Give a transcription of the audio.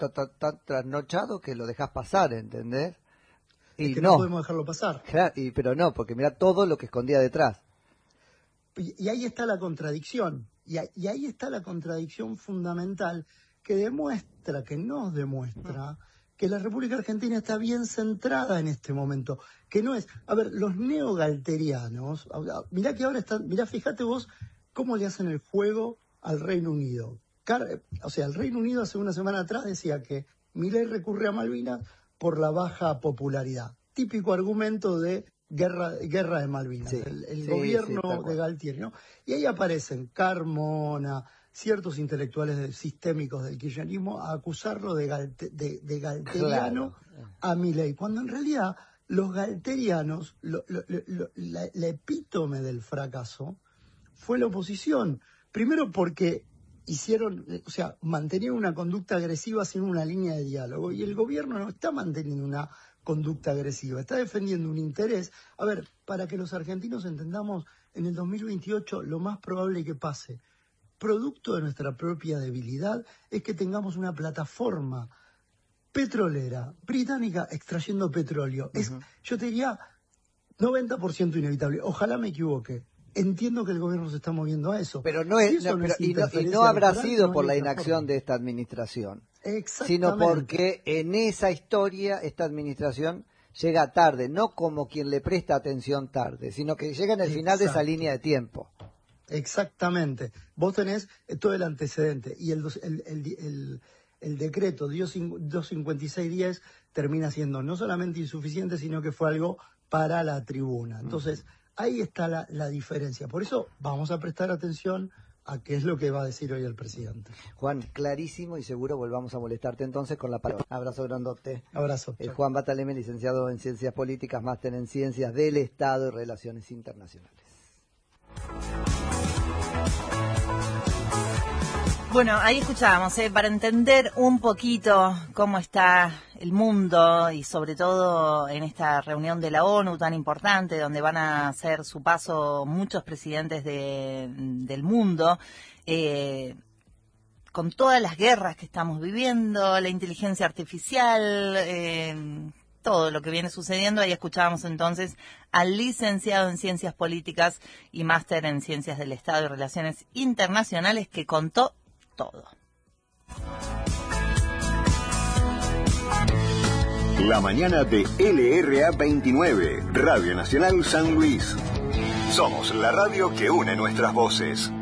tan trasnochado que lo dejas pasar, ¿entendés? Y es que no podemos dejarlo pasar. Claro, pero no, porque mira todo lo que escondía detrás. Y ahí está la contradicción. Y ahí está la contradicción fundamental que nos demuestra que la República Argentina está bien centrada en este momento. Que no es... A ver, los neogalterianos... Mirá que ahora están... Mirá, fíjate vos cómo le hacen el juego al Reino Unido. O sea, el Reino Unido hace una semana atrás decía que Milei recurre a Malvinas por la baja popularidad. Típico argumento de guerra de Malvinas, sí, el gobierno de Galtieri, ¿no? Y ahí aparecen Carmona, ciertos intelectuales sistémicos del kirchnerismo a acusarlo de galteriano a Milei, cuando en realidad los galterianos, la epítome del fracaso fue la oposición. Primero porque mantenían una conducta agresiva sin una línea de diálogo, y el gobierno no está manteniendo una conducta agresiva, está defendiendo un interés. A ver, para que los argentinos entendamos, en el 2028 lo más probable que pase, producto de nuestra propia debilidad, es que tengamos una plataforma petrolera británica extrayendo petróleo. Yo te diría 90% inevitable. Ojalá me equivoque. Entiendo que el gobierno se está moviendo a eso. Pero no habrá sido por la inacción de esta administración, sino porque en esa historia esta administración llega tarde, no como quien le presta atención tarde, sino que llega en el final de esa línea de tiempo. Exactamente. Vos tenés todo el antecedente y el decreto 25610 termina siendo no solamente insuficiente, sino que fue algo para la tribuna. Entonces, ahí está la diferencia. Por eso vamos a prestar atención a qué es lo que va a decir hoy el presidente. Juan, clarísimo, y seguro volvamos a molestarte entonces con la palabra. Abrazo grandote. Abrazo. Juan Bataleme, licenciado en Ciencias Políticas, máster en Ciencias del Estado y Relaciones Internacionales. Bueno, ahí escuchábamos, para entender un poquito cómo está el mundo y sobre todo en esta reunión de la ONU tan importante donde van a hacer su paso muchos presidentes del mundo, con todas las guerras que estamos viviendo, la inteligencia artificial, todo lo que viene sucediendo. Ahí escuchábamos entonces al licenciado en Ciencias Políticas y máster en Ciencias del Estado y Relaciones Internacionales que contó todo. La mañana de LRA 29, Radio Nacional San Luis. Somos la radio que une nuestras voces.